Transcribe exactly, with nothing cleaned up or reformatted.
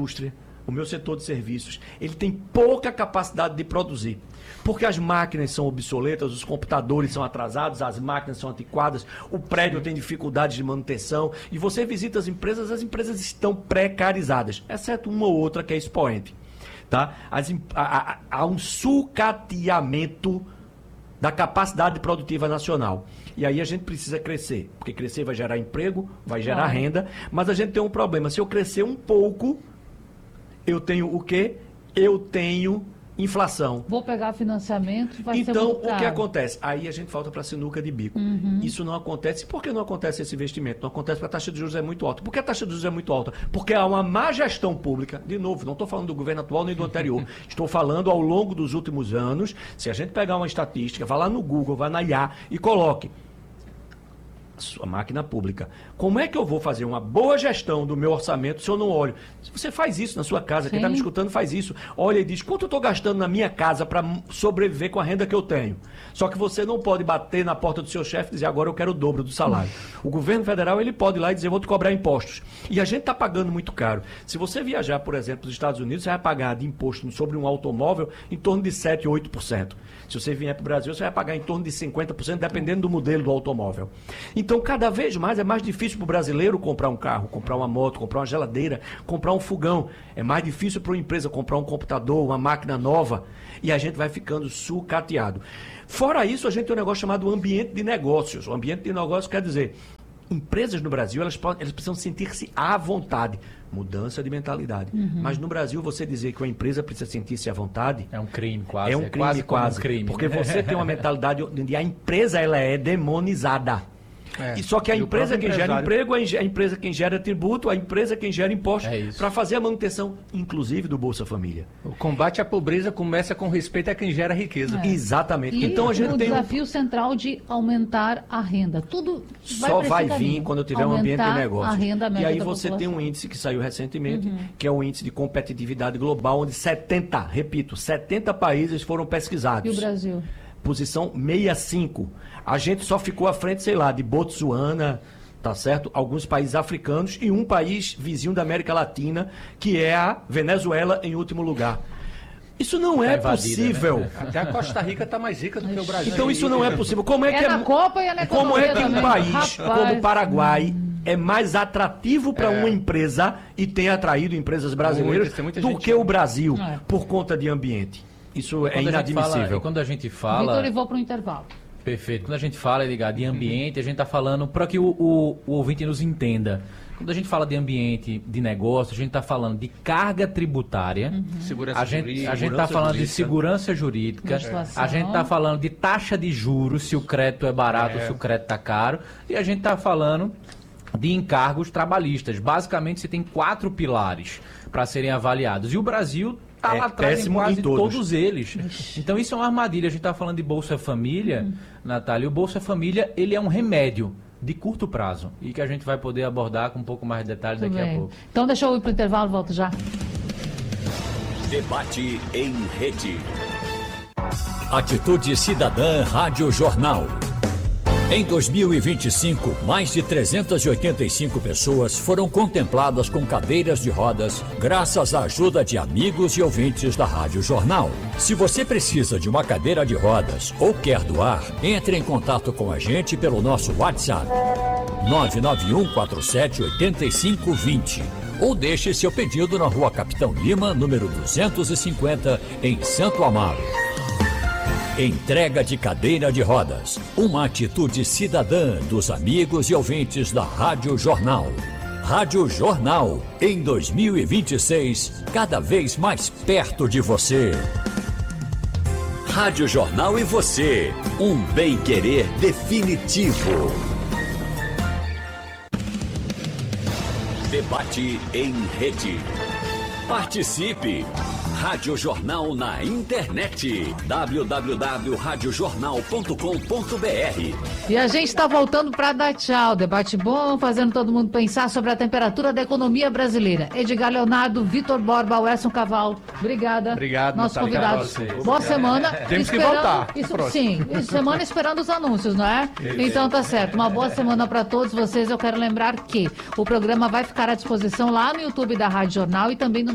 indústria, o meu setor de serviços, ele tem pouca capacidade de produzir. Porque as máquinas são obsoletas, os computadores são atrasados, as máquinas são antiquadas, o prédio tem dificuldades de manutenção, e você visita as empresas, as empresas estão precarizadas, exceto uma ou outra que é expoente. Tá? As, há, há, há um sucateamento da capacidade produtiva nacional. E aí a gente precisa crescer, porque crescer vai gerar emprego, vai gerar ah. renda, mas a gente tem um problema. Se eu crescer um pouco, eu tenho o quê? Eu tenho inflação. Vou pegar financiamento, vai então, ser muito caro. O que acontece? Aí a gente volta para a sinuca de bico. Uhum. Isso não acontece. Por que não acontece esse investimento? Não acontece porque a taxa de juros é muito alta. Por que a taxa de juros é muito alta? Porque há uma má gestão pública. De novo, não estou falando do governo atual nem do anterior. Estou falando ao longo dos últimos anos. Se a gente pegar uma estatística, vá lá no Google, vá na I A e coloque sua máquina pública. Como é que eu vou fazer uma boa gestão do meu orçamento se eu não olho? Se você faz isso na sua casa, Sim. quem está me escutando faz isso. Olha e diz, quanto eu estou gastando na minha casa para sobreviver com a renda que eu tenho? Só que você não pode bater na porta do seu chefe e dizer, agora eu quero o dobro do salário. O governo federal, ele pode ir lá e dizer, vou te cobrar impostos. E a gente está pagando muito caro. Se você viajar, por exemplo, para os Estados Unidos, você vai pagar de imposto sobre um automóvel em torno de sete, oito por cento. Se você vier para o Brasil, você vai pagar em torno de cinquenta por cento, dependendo do modelo do automóvel. Então, cada vez mais é mais difícil para o brasileiro comprar um carro, comprar uma moto, comprar uma geladeira, comprar um fogão. É mais difícil para uma empresa comprar um computador, uma máquina nova. E a gente vai ficando sucateado. Fora isso, a gente tem um negócio chamado ambiente de negócios. O ambiente de negócios quer dizer, empresas no Brasil, elas, podem, elas precisam sentir-se à vontade. Mudança de mentalidade. Uhum. Mas no Brasil, você dizer que uma empresa precisa sentir-se à vontade... É um crime quase. É um é crime quase. quase. Um crime. Porque você tem uma mentalidade onde a empresa ela é demonizada. É. E só que a empresa quem gera emprego, a empresa quem gera tributo, a empresa quem gera imposto é para fazer a manutenção, inclusive do Bolsa Família. O combate à pobreza começa com respeito a quem gera riqueza. É. Exatamente. E então a gente o tem desafio um... central de aumentar a renda. Tudo vai só vai vir quando eu tiver um ambiente de negócio. A renda e aí você população. tem um índice que saiu recentemente, uhum. que é o índice de competitividade global, onde setenta, repito, setenta países foram pesquisados. E o Brasil? Posição sessenta e cinco. A gente só ficou à frente, sei lá, de Botsuana, tá certo? Alguns países africanos e um país vizinho da América Latina, que é a Venezuela, em último lugar. Isso não é tá invadida, possível. Né? Até a Costa Rica está mais rica do que o Brasil. Então isso não é possível. Como é, é que é na Copa e é na Como é que um também. país Rapaz. como o Paraguai é mais atrativo para é. uma empresa e tem atraído empresas brasileiras muita, muita do gente... que o Brasil é. por conta de ambiente? Isso é inadmissível. Fala, e quando a gente fala... Vitor, eu vou para o intervalo. Perfeito. Quando a gente fala, Edgar, de ambiente, a gente está falando para que o, o, o ouvinte nos entenda. Quando a gente fala de ambiente de negócio, a gente está falando de carga tributária, uhum. segurança a gente, jurídica, a gente está falando jurídica. de segurança jurídica, é. a gente está falando de taxa de juros, se o crédito é barato, é. se o crédito está caro, e a gente está falando de encargos trabalhistas. Basicamente, você tem quatro pilares para serem avaliados. E o Brasil está é lá atrás em quase em todos. todos eles. Então, isso é uma armadilha. A gente está falando de Bolsa Família, uhum. Natália. O Bolsa Família, ele é um remédio de curto prazo e que a gente vai poder abordar com um pouco mais de detalhes Muito daqui bem. a pouco. Então, deixa eu ir para o intervalo, volto já. Debate em rede. Atitude Cidadã Rádio Jornal. Em dois mil e vinte e cinco, mais de trezentas e oitenta e cinco pessoas foram contempladas com cadeiras de rodas, graças à ajuda de amigos e ouvintes da Rádio Jornal. Se você precisa de uma cadeira de rodas ou quer doar, entre em contato com a gente pelo nosso WhatsApp nove nove um quatro sete oito cinco dois zero ou deixe seu pedido na Rua Capitão Lima, número duzentos e cinquenta, em Santo Amaro. Entrega de cadeira de rodas, uma atitude cidadã dos amigos e ouvintes da Rádio Jornal. Rádio Jornal, em dois mil e vinte e seis, cada vez mais perto de você. Rádio Jornal e você, um bem-querer definitivo. Debate em rede. Participe! Rádio Jornal na internet. w w w ponto rádio jornal ponto com ponto b r. E a gente está voltando para dar tchau. Debate bom, fazendo todo mundo pensar sobre a temperatura da economia brasileira. Edgar Leonardo, Vitor Borba, Wesson Cavalo. Obrigada. Obrigado, nossos convidados. Boa semana. Temos que voltar. Isso, sim, semana esperando os anúncios, não é? Então tá certo. Uma boa semana para todos vocês. Eu quero lembrar que o programa vai ficar à disposição lá no YouTube da Rádio Jornal e também no